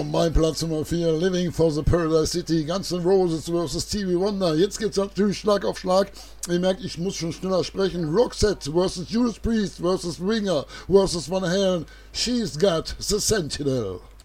mein Platz Nummer 4, Living for the Paradise City, Guns N' Roses vs. Stevie Wonder. Jetzt geht's natürlich Schlag auf Schlag. Ihr merkt, ich muss schon schneller sprechen. Roxette vs. Judas Priest vs. Winger vs. Van Halen. She's got the Sentinel.